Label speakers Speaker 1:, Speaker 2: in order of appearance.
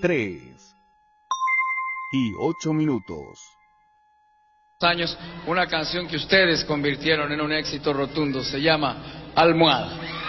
Speaker 1: 3:08.
Speaker 2: Años, una canción que ustedes convirtieron en un éxito rotundo, se llama Almohada.